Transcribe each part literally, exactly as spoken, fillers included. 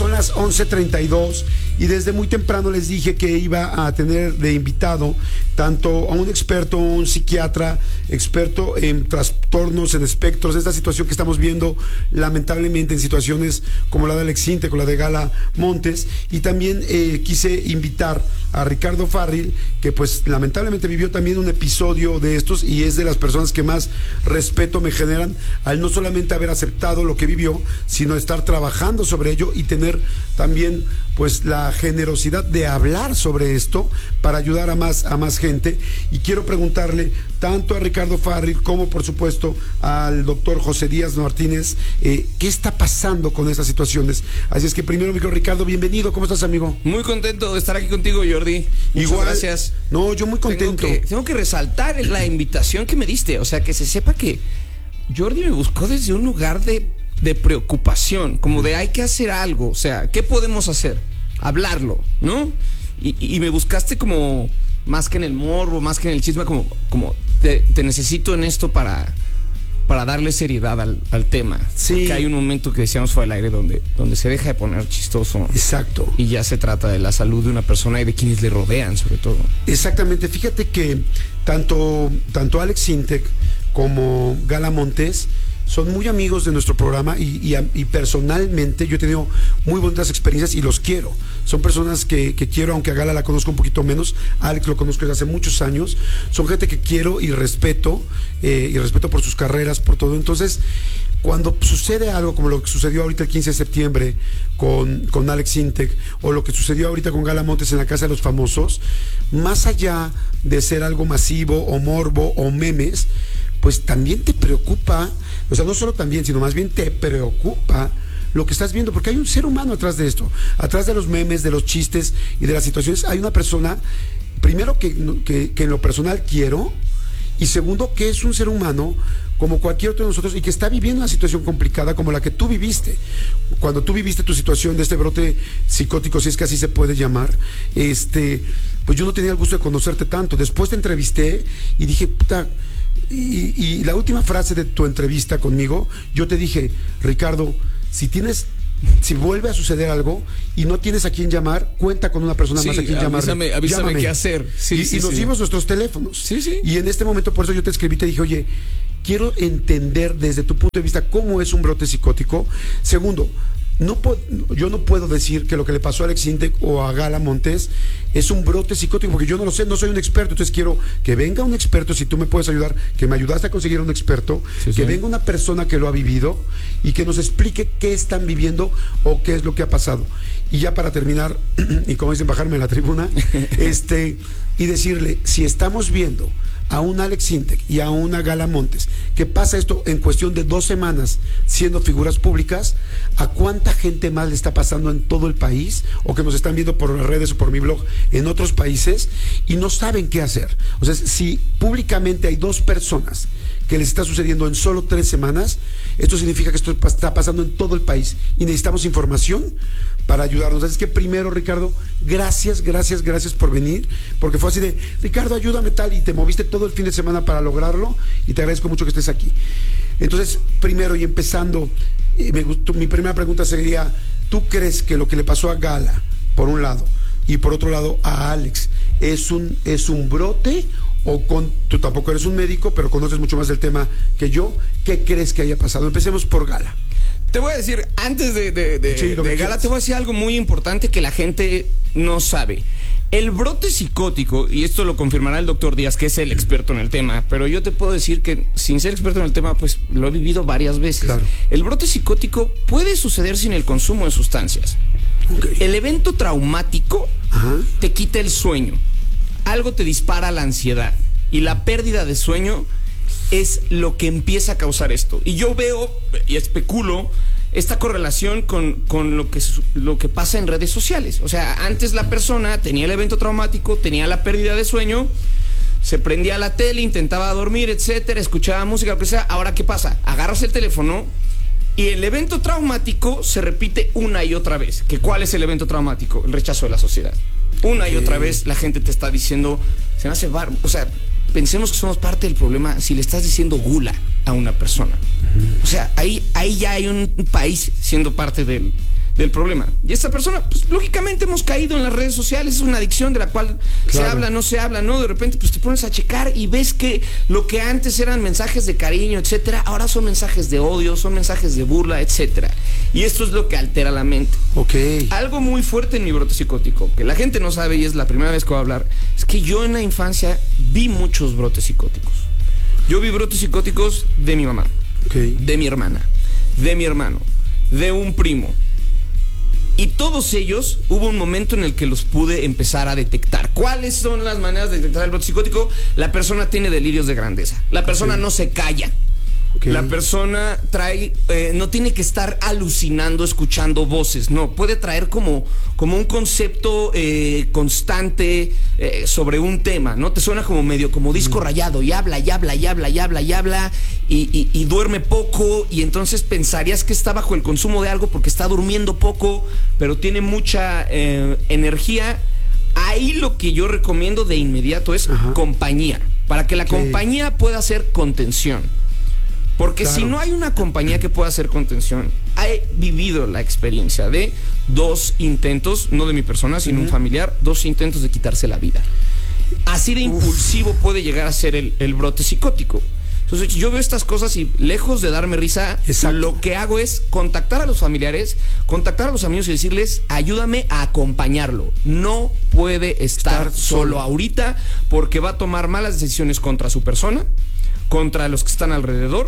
son las once treinta y dos y desde muy temprano les dije que iba a tener de invitado tanto a un experto, un psiquiatra, experto en trastornos, en espectros, esta situación que estamos viendo lamentablemente en situaciones como la de Alex Sintek o la de Gala Montes, y también eh, quise invitar a Ricardo Farril, que pues lamentablemente vivió también un episodio de estos y es de las personas que más respeto me generan al no solamente haber aceptado lo que vivió, sino estar trabajando sobre ello y tener también pues la generosidad de hablar sobre esto para ayudar a más, a más gente. Y quiero preguntarle tanto a Ricardo Farril como por supuesto al doctor José Díaz Martínez, eh, ¿qué está pasando con estas situaciones? Así es que primero, mi querido Ricardo, bienvenido. ¿Cómo estás, amigo? Muy contento de estar aquí contigo, Jordi. Muchas Igual, gracias. No, yo muy contento. Tengo que, tengo que resaltar la invitación que me diste. O sea, que se sepa que Jordi me buscó desde un lugar de, de preocupación, como de hay que hacer algo. O sea, ¿qué podemos hacer? Hablarlo, ¿no? Y, y me buscaste como más que en el morbo, más que en el chisme, como, como te, te necesito en esto para, para darle seriedad al, al tema. Sí. Porque hay un momento que decíamos fuera del aire donde, donde se deja de poner chistoso. Exacto. Y ya se trata de la salud de una persona y de quienes le rodean, sobre todo. Exactamente. Fíjate que tanto, tanto Alex Sintek como Gala Montes son muy amigos de nuestro programa y, y, y personalmente yo he tenido muy bonitas experiencias y los quiero. Son personas que, que quiero, aunque a Gala la conozco un poquito menos, a Alex lo conozco desde hace muchos años. Son gente que quiero y respeto, eh, y respeto por sus carreras, por todo. Entonces, cuando sucede algo como lo que sucedió ahorita el quince de septiembre con, con Alex Sintek, o lo que sucedió ahorita con Gala Montes en la Casa de los Famosos, más allá de ser algo masivo o morbo o memes, pues también te preocupa, o sea, no solo también, sino más bien te preocupa lo que estás viendo, porque hay un ser humano atrás de esto, atrás de los memes, de los chistes y de las situaciones. Hay una persona, primero que, que, que en lo personal quiero, y segundo que es un ser humano como cualquier otro de nosotros y que está viviendo una situación complicada como la que tú viviste. Cuando tú viviste tu situación de este brote psicótico, si es que así se puede llamar, este, pues yo no tenía el gusto de conocerte tanto. Después te entrevisté y dije, puta. Y, y la última frase de tu entrevista conmigo, yo te dije, Ricardo, si tienes, si vuelve a suceder algo y no tienes a quién llamar, cuenta con una persona sí, más a quien llamar. Avísame, avísame qué hacer. Sí, y, sí, y nos sí. dimos nuestros teléfonos. Sí, sí. Y en este momento, por eso yo te escribí, te dije, oye, quiero entender desde tu punto de vista cómo es un brote psicótico. Segundo, no yo no puedo decir que lo que le pasó a Alex Sintek o a Gala Montes es un brote psicótico, porque yo no lo sé, no soy un experto. Entonces quiero que venga un experto, si tú me puedes ayudar, que me ayudaste a conseguir un experto, sí, que sí. venga una persona que lo ha vivido y que nos explique qué están viviendo o qué es lo que ha pasado. Y ya para terminar, y como dicen, bajarme en la tribuna, este, y decirle, si estamos viendo a un Alex Sintek y a una Gala Montes, que pasa esto en cuestión de dos semanas siendo figuras públicas, ¿a cuánta gente más le está pasando en todo el país? O que nos están viendo por las redes o por mi blog en otros países y no saben qué hacer. O sea, si públicamente hay dos personas que les está sucediendo en solo tres semanas, esto significa que esto está pasando en todo el país y necesitamos información para ayudarnos. Así que primero, Ricardo, gracias, gracias, gracias por venir, porque fue así de, Ricardo, ayúdame tal, y te moviste todo el fin de semana para lograrlo y te agradezco mucho que estés aquí. Entonces, primero y empezando, eh, me gustó, mi primera pregunta sería, ¿tú crees que lo que le pasó a Gala, por un lado, y por otro lado a Alex, es un, es un brote? O con, tú tampoco eres un médico, pero conoces mucho más del tema que yo. ¿Qué crees que haya pasado? Empecemos por Gala. Te voy a decir, antes de, de, de, sí, de Gala, quieras. Te voy a decir algo muy importante que la gente no sabe. El brote psicótico, y esto lo confirmará el doctor Díaz, que es el experto en el tema, pero yo te puedo decir que sin ser experto en el tema, pues lo he vivido varias veces. Claro. El brote psicótico puede suceder sin el consumo de sustancias. Okay. El evento traumático Ajá. te quita el sueño. Algo te dispara la ansiedad y la pérdida de sueño es lo que empieza a causar esto. Y yo veo y especulo esta correlación con, con lo que, lo que pasa en redes sociales. O sea, antes la persona tenía el evento traumático, tenía la pérdida de sueño, se prendía la tele, intentaba dormir, etcétera, escuchaba música, lo que sea. Ahora, ¿qué pasa? Agarras el teléfono y el evento traumático se repite una y otra vez. ¿Que cuál es el evento traumático? El rechazo de la sociedad. Una y otra vez la gente te está diciendo, se me hace bar... O sea, pensemos que somos parte del problema si le estás diciendo gula a una persona. Uh-huh. O sea, ahí, ahí ya hay un país siendo parte del, del problema. Y esta persona, pues lógicamente hemos caído en las redes sociales, es una adicción de la cual claro. se habla, no se habla, ¿no? De repente pues te pones a checar y ves que lo que antes eran mensajes de cariño, etcétera, ahora son mensajes de odio, son mensajes de burla, etcétera. Y esto es lo que altera la mente. Ok. Algo muy fuerte en mi brote psicótico, que la gente no sabe y es la primera vez que voy a hablar, es que yo en la infancia vi muchos brotes psicóticos. Yo vi brotes psicóticos de mi mamá, okay. de mi hermana, de mi hermano, de un primo. Y todos ellos, hubo un momento en el que los pude empezar a detectar. ¿Cuáles son las maneras de detectar el brote psicótico? La persona tiene delirios de grandeza. La persona okay. no se calla. Okay. La persona trae, eh, no tiene que estar alucinando, escuchando voces, no, puede traer como, como un concepto eh, constante eh, sobre un tema, ¿no? Te suena como medio, como disco mm. rayado, y habla, y habla, y habla, y habla, y habla, y, y, y duerme poco, y entonces pensarías que está bajo el consumo de algo porque está durmiendo poco, pero tiene mucha eh, energía. Ahí lo que yo recomiendo de inmediato es Ajá. compañía, para que la okay. compañía pueda hacer contención. Porque claro. si no hay una compañía que pueda hacer contención, he vivido la experiencia de dos intentos, no de mi persona, sino uh-huh. un familiar, dos intentos de quitarse la vida. Así de impulsivo Uf. puede llegar a ser el, el brote psicótico. Entonces yo veo estas cosas y lejos de darme risa, Exacto. lo que hago es contactar a los familiares, contactar a los amigos y decirles, ayúdame a acompañarlo. No puede estar, estar solo, solo ahorita porque va a tomar malas decisiones contra su persona, contra los que están alrededor,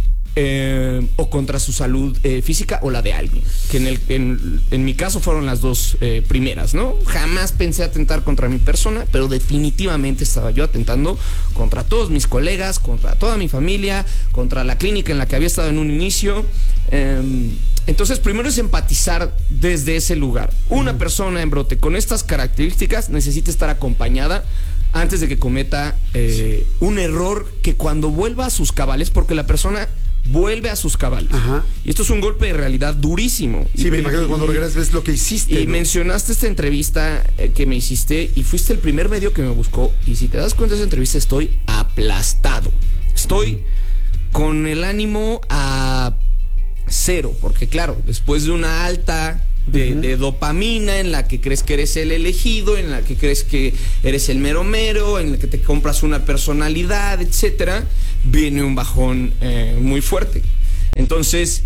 eh, o contra su salud eh, física o la de alguien, que en, el, en, en mi caso fueron las dos eh, primeras, ¿no? Jamás pensé atentar contra mi persona, pero definitivamente estaba yo atentando contra todos mis colegas, contra toda mi familia, contra la clínica en la que había estado en un inicio. eh, Entonces, primero es empatizar desde ese lugar. Una uh-huh. persona en brote con estas características necesita estar acompañada antes de que cometa eh, sí. un error que cuando vuelva a sus cabales, porque la persona vuelve a sus cabales. Ajá. Y esto es un golpe de realidad durísimo. Sí, y, me imagino que cuando regresas ves lo que hiciste. Y ¿no? mencionaste esta entrevista eh, que me hiciste y fuiste el primer medio que me buscó. Y si te das cuenta de esa entrevista, estoy aplastado. Estoy uh-huh. con el ánimo a cero, porque claro, después de una alta de, uh-huh. de dopamina en la que crees que eres el elegido, en la que crees que eres el mero mero, en la que te compras una personalidad, etcétera, viene un bajón eh, muy fuerte. Entonces,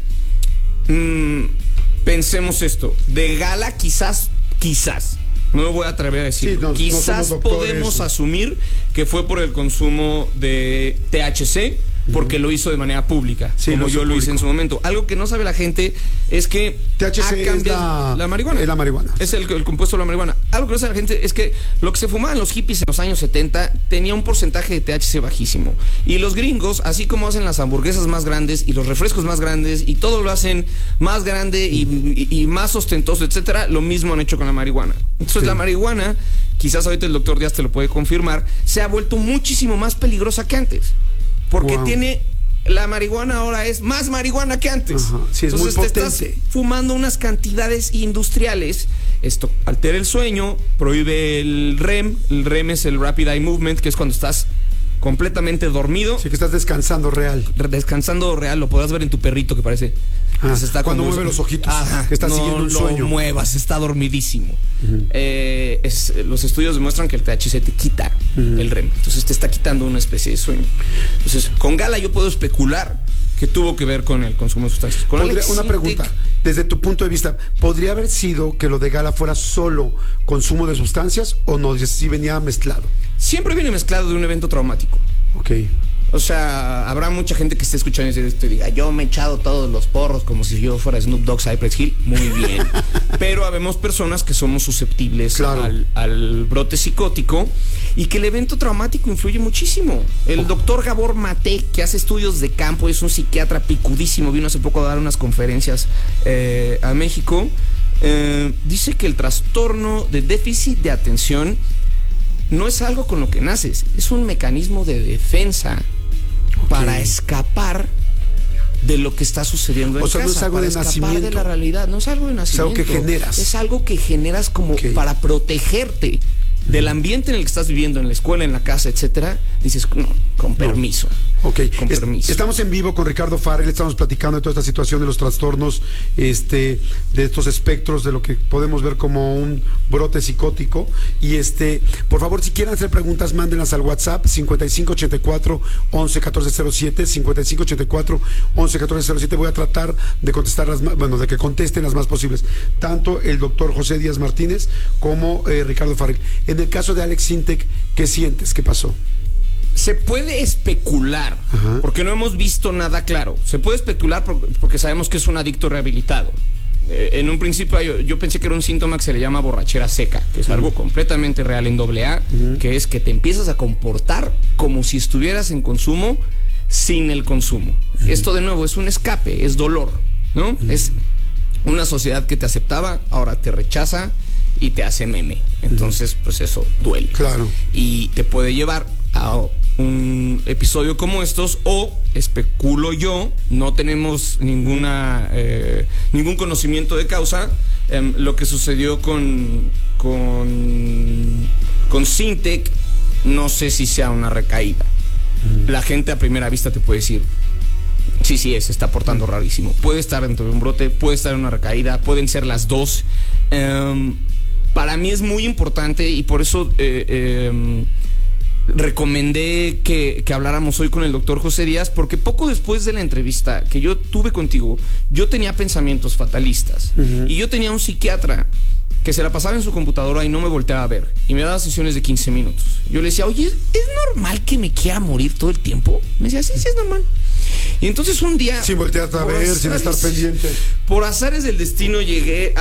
mmm, pensemos esto, de gala quizás, quizás, no me voy a atrever a decir, sí, no, quizás no podemos asumir que fue por el consumo de T H C, porque uh-huh. lo hizo de manera pública, sí, como lo yo lo público. hice en su momento. Algo que no sabe la gente es que T H C ha cambiado, es la, la marihuana. Es la marihuana. Es el, el compuesto de la marihuana. Algo que no sabe la gente es que lo que se fumaban los hippies en los años setenta tenía un porcentaje de T H C bajísimo. Y los gringos, así como hacen las hamburguesas más grandes y los refrescos más grandes y todo lo hacen más grande y, y, y más ostentoso, etcétera, lo mismo han hecho con la marihuana. Entonces sí. la marihuana, quizás ahorita el doctor Díaz te lo puede confirmar, se ha vuelto muchísimo más peligrosa que antes. Porque wow. tiene, la marihuana ahora es más marihuana que antes. Ajá, sí, es Entonces muy te potente. estás fumando unas cantidades industriales. Esto altera el sueño, prohíbe el R E M. El R E M es el Rapid Eye Movement, que es cuando estás completamente dormido. Sí, que estás descansando real. Descansando real, lo podrás ver en tu perrito que parece. Ah, se está cuando mueve los ojitos, ajá, que está no siguiendo un sueño. No muevas, está dormidísimo. Uh-huh. eh, es, los estudios demuestran que el T H C te quita uh-huh. el R E M. Entonces te está quitando una especie de sueño. Entonces, con Gala yo puedo especular que tuvo que ver con el consumo de sustancias. Con Podría, una pregunta, desde tu punto de vista, ¿podría haber sido que lo de Gala fuera solo consumo de sustancias o no, si venía mezclado? Siempre viene mezclado de un evento traumático. Ok. O sea, habrá mucha gente que esté escuchando esto y diga, yo me he echado todos los porros como si yo fuera Snoop Dogg, Cypress Hill. Muy bien. Pero habemos personas que somos susceptibles claro. al, al brote psicótico y que el evento traumático influye muchísimo. El oh. doctor Gabor Mate, que hace estudios de campo, es un psiquiatra picudísimo, vino hace poco a dar unas conferencias eh, a México, eh, dice que el trastorno de déficit de atención no es algo con lo que naces, es un mecanismo de defensa. Okay. Para escapar de lo que está sucediendo en o sea, casa, no es algo para de escapar nacimiento. de la realidad, no es algo de nacimiento. Es algo que generas. Es algo que generas como okay. para protegerte del ambiente en el que estás viviendo, en la escuela, en la casa, etcétera, dices, no, con permiso. No. Ok, con es, permiso. Estamos en vivo con Ricardo Farrell, estamos platicando de toda esta situación de los trastornos, este, de estos espectros, de lo que podemos ver como un brote psicótico. Y este, por favor, si quieren hacer preguntas, mándenlas al WhatsApp cincuenta y cinco ochenta y cuatro once catorce cero siete, cincuenta y cinco ochenta y cuatro once catorce cero siete. Voy a tratar de contestar las más, bueno, de que contesten las más posibles, tanto el doctor José Díaz Martínez como eh, Ricardo Farrell. En el caso de Alex Sintek, ¿qué sientes? ¿Qué pasó? Se puede especular, Ajá. porque no hemos visto nada claro. Se puede especular porque sabemos que es un adicto rehabilitado. Eh, en un principio yo, yo pensé que era un síntoma que se le llama borrachera seca, que es uh-huh. algo completamente real en doble A, uh-huh. que es que te empiezas a comportar como si estuvieras en consumo sin el consumo. Uh-huh. Esto de nuevo es un escape, es dolor, ¿no? Uh-huh. Es una sociedad que te aceptaba, ahora te rechaza y te hace meme. Entonces, pues eso duele. Claro. Y te puede llevar a un episodio como estos, o especulo yo, no tenemos ninguna eh, ningún conocimiento de causa, eh, lo que sucedió con con con Sintek, no sé si sea una recaída. Mm. La gente a primera vista te puede decir, sí, sí, se está portando rarísimo. Puede estar dentro de un brote, puede estar en una recaída, pueden ser las dos. Um, para mí es muy importante y por eso eh, eh, recomendé que, que habláramos hoy con el doctor José Díaz, porque poco después de la entrevista que yo tuve contigo, yo tenía pensamientos fatalistas. Uh-huh. Y yo tenía un psiquiatra que se la pasaba en su computadora y no me volteaba a ver, y me daba sesiones de quince minutos. Yo le decía, oye, ¿es normal que me quiera morir todo el tiempo? Me decía, sí, sí es normal. Y entonces un día, sin voltear a ver, azares, sin estar pendiente, por azares del destino llegué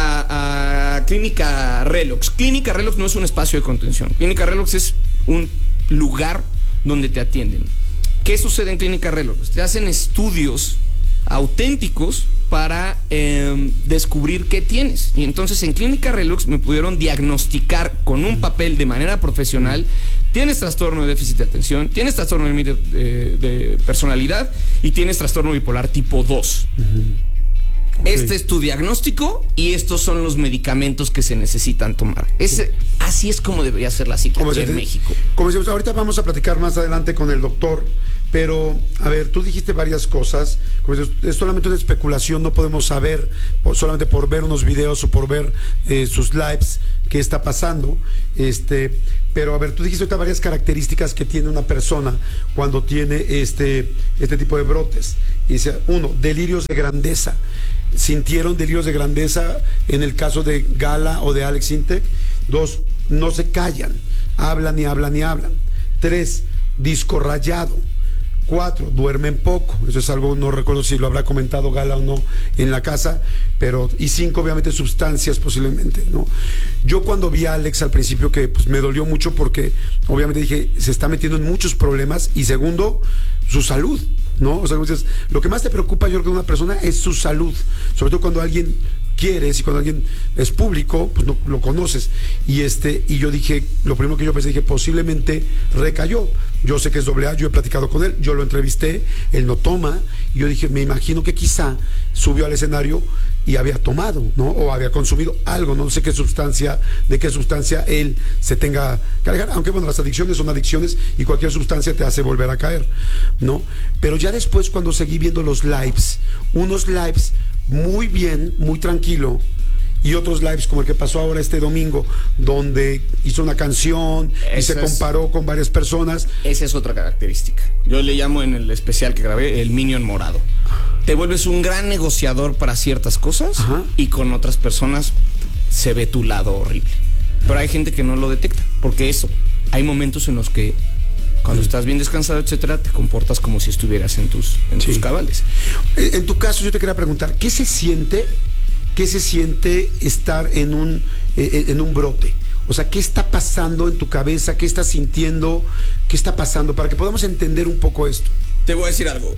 a, a Clínica Relox. Clínica Relox no es un espacio de contención. Clínica Relox es un lugar donde te atienden. ¿Qué sucede en Clínica Relox? Te hacen estudios auténticos para eh, descubrir qué tienes. Y entonces en Clínica Relox me pudieron diagnosticar con un papel de manera profesional: tienes trastorno de déficit de atención, tienes trastorno de, de, de personalidad y tienes trastorno bipolar tipo dos. Uh-huh. Okay. Este es tu diagnóstico y estos son los medicamentos que se necesitan tomar. Ese, así es como debería ser la psiquiatría en México. Como decimos, ahorita vamos a platicar más adelante con el doctor. Pero, a ver, tú dijiste varias cosas, como dices, es solamente una especulación, no podemos saber, por, solamente por ver unos videos o por ver eh, sus lives, qué está pasando. Este, pero, a ver, tú dijiste ahorita varias características que tiene una persona cuando tiene este, este tipo de brotes. Y dice, uno, delirios de grandeza. ¿Sintieron delirios de grandeza en el caso de Gala o de Alex Sintek? Dos, no se callan, hablan y hablan y hablan. Tres, disco rayado. Cuatro, duermen poco. Eso es algo, no recuerdo si lo habrá comentado Gala o no en la casa, pero, y cinco, obviamente, sustancias posiblemente, ¿no? Yo cuando vi a Alex al principio, que pues me dolió mucho porque obviamente dije, se está metiendo en muchos problemas, y segundo, su salud, ¿no? O sea, entonces, lo que más te preocupa, yo creo, que de una persona es su salud, sobre todo cuando alguien quieres y cuando alguien es público, pues no lo conoces. Y este, y yo dije, lo primero que yo pensé, dije, posiblemente recayó. Yo sé que es doble A, yo he platicado con él, yo lo entrevisté, él no toma, y yo dije, me imagino que quizá subió al escenario y había tomado, ¿no? O había consumido algo, no sé qué sustancia, de qué sustancia él se tenga que alejar, aunque bueno, las adicciones son adicciones y cualquier sustancia te hace volver a caer, ¿no? Pero ya después, cuando seguí viendo los lives, unos lives muy bien, muy tranquilo, y otros lives como el que pasó ahora este domingo, donde hizo una canción y Esa se comparó es, con varias personas. Esa es otra característica. Yo le llamo en el especial que grabé el Minion morado. Te vuelves un gran negociador para ciertas cosas. Ajá. Y con otras personas se ve tu lado horrible. Pero hay gente que no lo detecta, porque eso, hay momentos en los que cuando estás bien descansado, etcétera, te comportas como si estuvieras en tus, en sí. tus cabales. En tu caso, yo te quería preguntar, ¿qué se siente? ¿Qué se siente estar en un, eh, en un brote? O sea, ¿qué está pasando en tu cabeza? ¿Qué estás sintiendo? ¿Qué está pasando? Para que podamos entender un poco esto. Te voy a decir algo.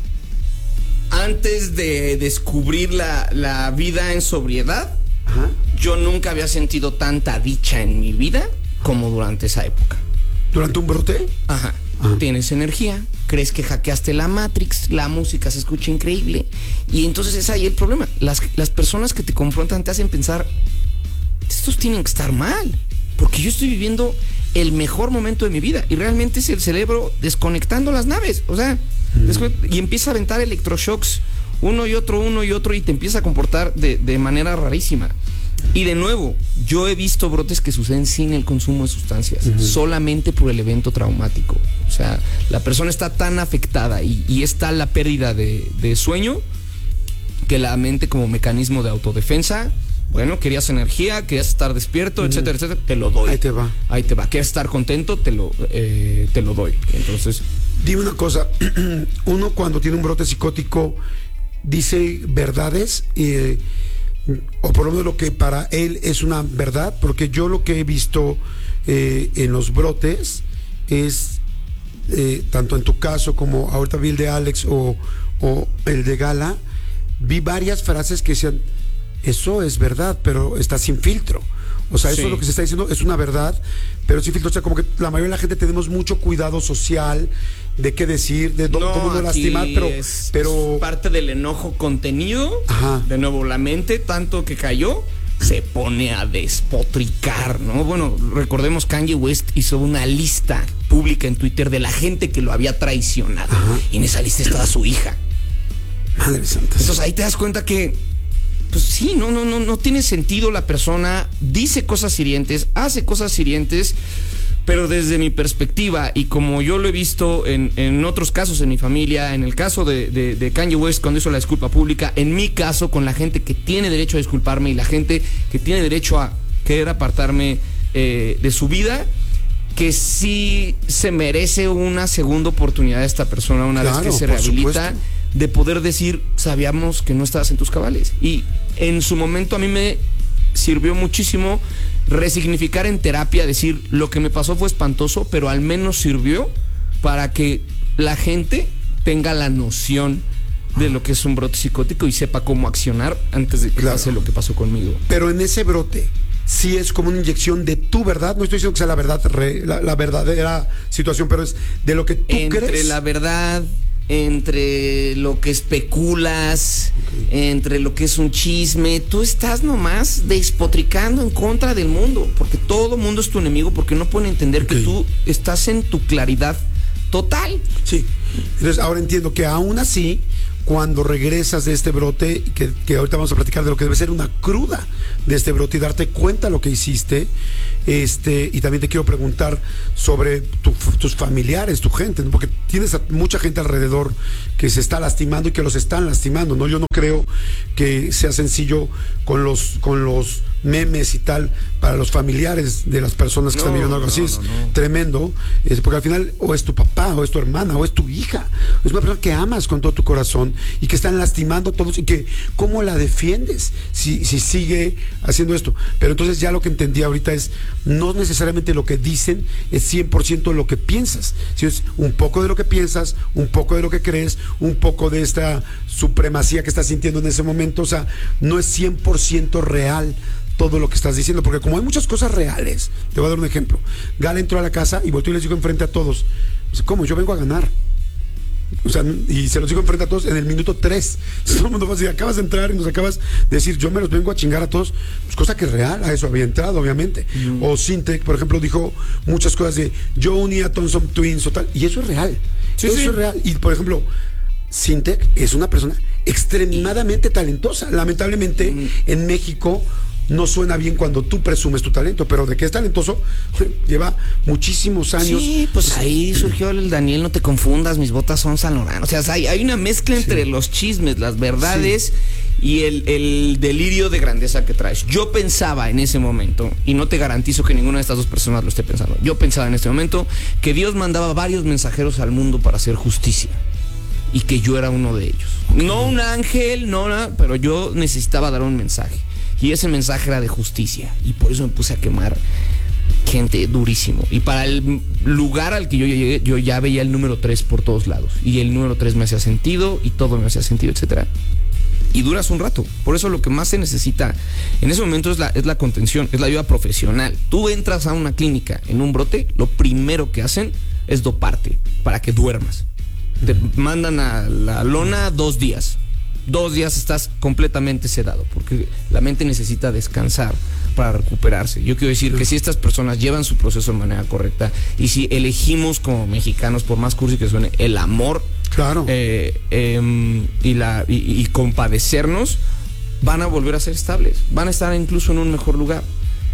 Antes de descubrir la, la vida en sobriedad, Ajá. yo nunca había sentido tanta dicha en mi vida como durante esa época. ¿Durante un brote? Ajá. Ajá. Tienes energía, crees que hackeaste la Matrix, la música se escucha increíble, y entonces es ahí el problema. Las, las personas que te confrontan te hacen pensar, estos tienen que estar mal. porque yo estoy viviendo el mejor momento de mi vida y realmente es el cerebro desconectando las naves, o sea, mm. y empieza a aventar electroshocks uno y otro, uno y otro y te empieza a comportar de, de manera rarísima. Y de nuevo, yo he visto brotes que suceden sin el consumo de sustancias, uh-huh. solamente por el evento traumático. O sea, la persona está tan afectada y, y está la pérdida de, de sueño que la mente, como mecanismo de autodefensa, bueno, querías energía, querías estar despierto, uh-huh. etcétera, etcétera, te lo doy. Ahí te va. Ahí te va. Quieres estar contento, te lo, eh, te lo doy. Entonces, dime una cosa, uno cuando tiene un brote psicótico dice verdades, eh, o por lo menos lo que para él es una verdad, porque yo lo que he visto eh, en los brotes es, eh, tanto en tu caso como ahorita vi el de Alex o, o el de Gala, vi varias frases que decían, eso es verdad, pero está sin filtro. O sea, eso sí. Es lo que se está diciendo, es una verdad, pero sin filtro. O sea, como que la mayoría de la gente tenemos mucho cuidado social de qué decir, de no, cómo no lastimar, pero, es, pero... es parte del enojo contenido. Ajá. De nuevo, la mente, tanto que cayó, se pone a despotricar, ¿no? Bueno, recordemos, Kanye West hizo una lista pública en Twitter de la gente que lo había traicionado. Ajá. Y en esa lista estaba su hija. Madre santa. Entonces ahí te das cuenta que, pues sí, no, no, no, no tiene sentido. La persona dice cosas hirientes, hace cosas hirientes, pero desde mi perspectiva, y como yo lo he visto en, en otros casos en mi familia, en el caso de, de, de Kanye West cuando hizo la disculpa pública, en mi caso con la gente que tiene derecho a disculparme y la gente que tiene derecho a querer apartarme eh, de su vida, que sí se merece una segunda oportunidad esta persona una claro, vez que se rehabilita, supuesto. De poder decir, sabíamos que no estabas en tus cabales. Y en su momento a mí me sirvió muchísimo resignificar en terapia, decir, lo que me pasó fue espantoso, pero al menos sirvió para que la gente tenga la noción de lo que es un brote psicótico y sepa cómo accionar antes de que claro. pase lo que pasó conmigo. Pero en ese brote, sí es como una inyección de tu verdad, no estoy diciendo que sea la verdad, re, la, la verdadera situación, pero es de lo que tú Entre crees. Entre la verdad, entre lo que especulas, okay. entre lo que es un chisme, tú estás nomás despotricando en contra del mundo, porque todo mundo es tu enemigo, porque no pueden entender okay. que tú estás en tu claridad total. Sí, entonces ahora entiendo que aún así, cuando regresas de este brote, que, que ahorita vamos a platicar de lo que debe ser una cruda de este brote y darte cuenta de lo que hiciste, este, y también te quiero preguntar sobre tu, tus familiares, tu gente, ¿no? Porque tienes a mucha gente alrededor que se está lastimando y que los están lastimando, ¿no? Yo no creo que sea sencillo con los, con los memes y tal para los familiares de las personas que no, están viviendo algo no, así, no, es no, no. tremendo, es porque al final o es tu papá, o es tu hermana, o es tu hija, es una persona que amas con todo tu corazón y que están lastimando a todos, y que ¿cómo la defiendes si, si sigue haciendo esto? Pero entonces ya lo que entendí ahorita es, no necesariamente lo que dicen es cien por ciento lo que piensas, sino es un poco de lo que piensas, un poco de lo que crees, un poco de esta supremacía que estás sintiendo en ese momento. O sea, no es cien por ciento real todo lo que estás diciendo, porque como hay muchas cosas reales, te voy a dar un ejemplo. Gala entró a la casa y volteó y les dijo enfrente a todos, ¿cómo? Yo vengo a ganar. O sea, y se los digo enfrente a todos en el minuto tres. Todo el mundo va a decir, acabas de entrar y nos acabas de decir, yo me los vengo a chingar a todos. Pues cosa que es real, a eso había entrado, obviamente. Mm. O Sintec, por ejemplo, dijo muchas cosas de, yo uní a Thompson Twins o tal, y eso es real. Sí, eso sí. es real. Y por ejemplo, Sintec es una persona extremadamente talentosa. Lamentablemente, mm. en México no suena bien cuando tú presumes tu talento, pero de que es talentoso, lleva muchísimos años. Sí, pues ahí surgió el Daniel, no te confundas, mis botas son San Lorenzo. O sea, hay, hay una mezcla entre sí. los chismes, las verdades sí. y el, el delirio de grandeza que traes. Yo pensaba en ese momento, y no te garantizo que ninguna de estas dos personas lo esté pensando, yo pensaba en este momento que Dios mandaba varios mensajeros al mundo para hacer justicia, y que yo era uno de ellos. Okay. No un ángel, no nada, pero yo necesitaba dar un mensaje. Y ese mensaje era de justicia. Y por eso me puse a quemar gente durísimo. Y para el lugar al que yo llegué, yo ya veía el número tres por todos lados. Y el número tres me hacía sentido, y todo me hacía sentido, etcétera. Y duras un rato. Por eso lo que más se necesita en ese momento es la, es la contención, es la ayuda profesional. Tú entras a una clínica en un brote, lo primero que hacen es doparte para que duermas. Te mandan a la lona dos días. Dos días estás completamente sedado, porque la mente necesita descansar para recuperarse. Yo quiero decir que si estas personas llevan su proceso de manera correcta y si elegimos como mexicanos, por más cursi que suene, el amor, claro, eh, eh, y, la, y, y compadecernos, van a volver a ser estables, van a estar incluso en un mejor lugar.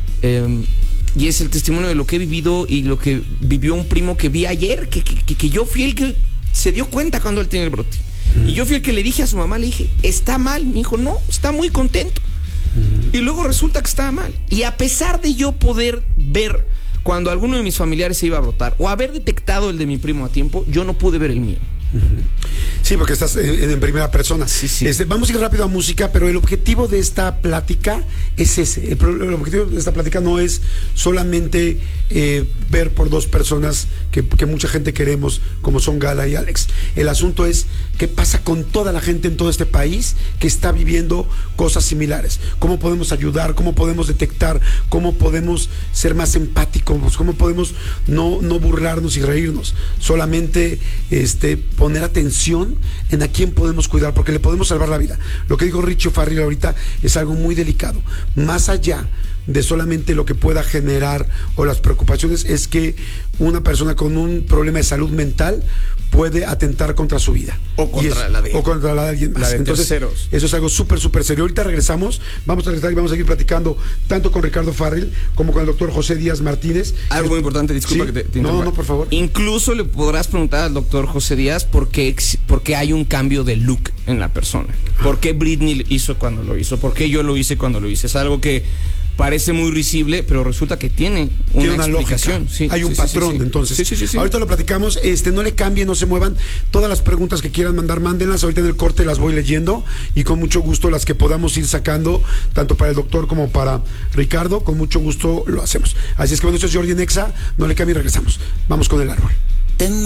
Eh, y es el testimonio de lo que he vivido y lo que vivió un primo que vi ayer, que, que, que yo fui el que se dio cuenta cuando él tenía el brote. Y yo fui el que le dije a su mamá, le dije, está mal. Me dijo, no, está muy contento. Uh-huh. Y luego resulta que estaba mal. Y a pesar de yo poder ver cuando alguno de mis familiares se iba a brotar o haber detectado el de mi primo a tiempo, yo no pude ver el mío. Uh-huh. Sí, porque estás en, en primera persona. Sí, sí. Este, vamos a ir rápido a música, pero el objetivo de esta plática es ese. El, el objetivo de esta plática no es solamente eh, ver por dos personas que, que mucha gente queremos, como son Gala y Alex. El asunto es qué pasa con toda la gente en todo este país que está viviendo cosas similares. Cómo podemos ayudar, cómo podemos detectar, cómo podemos ser más empáticos, cómo podemos no, no burlarnos y reírnos. Solamente este, poner atención en a quién podemos cuidar, porque le podemos salvar la vida. Lo que dijo Richo Farrell ahorita es algo muy delicado. Más allá de solamente lo que pueda generar o las preocupaciones, es que una persona con un problema de salud mental puede atentar contra su vida o contra es, la de o contra la de alguien más. La de Entonces, terceros. Eso es algo súper, súper serio. Ahorita regresamos, vamos a regresar y vamos a seguir platicando tanto con Ricardo Farrell como con el doctor José Díaz Martínez. Algo muy importante, disculpa ¿Sí? que te, te No, no, por favor. Incluso le podrás preguntar al doctor José Díaz por qué, por qué hay un cambio de look en la persona. ¿Por qué Britney hizo cuando lo hizo? ¿Por qué yo lo hice cuando lo hice? Es algo que parece muy risible, pero resulta que tiene una, tiene una explicación. lógica. Sí, hay un sí, patrón, sí, sí. entonces. Sí, sí, sí, sí. Ahorita lo platicamos. Este, no le cambien, no se muevan. Todas las preguntas que quieran mandar, mándenlas. Ahorita en el corte las voy leyendo y con mucho gusto las que podamos ir sacando, tanto para el doctor como para Ricardo, con mucho gusto lo hacemos. Así es que bueno, esto es Jordi en Exa. No le cambien, regresamos. Vamos con el árbol. Tengo